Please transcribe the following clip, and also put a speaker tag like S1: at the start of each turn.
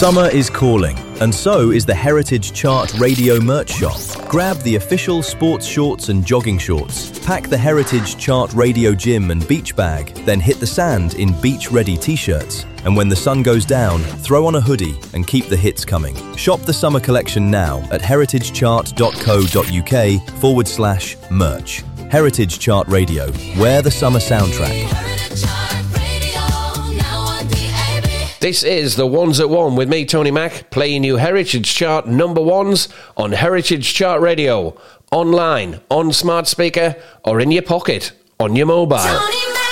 S1: Summer is calling, and so is the Heritage Chart Radio merch shop. Grab the official sports shorts and jogging shorts, pack the Heritage Chart Radio gym and beach bag, then hit the sand in beach-ready t-shirts. And when the sun goes down, throw on a hoodie and keep the hits coming. Shop the summer collection now at heritagechart.co.uk/merch. Heritage Chart Radio, wear the summer soundtrack.
S2: This is The Ones at One with me, Tony Mack, playing you Heritage Chart number ones on Heritage Chart Radio, online, on smart speaker, or in your pocket, on your mobile.